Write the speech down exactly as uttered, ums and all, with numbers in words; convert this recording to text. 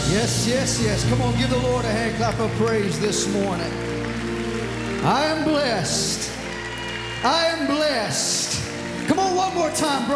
Yes, yes, yes. Come on, give the Lord a hand clap of praise this morning. I am blessed. I am blessed. Come on, one more time, brother.